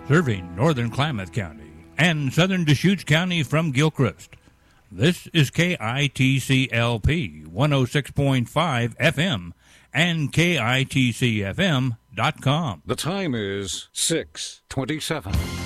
serving northern Klamath County and southern Deschutes County from Gilchrist. This is KITCLP 106.5 FM and KITCFM.com. The time is 6:27.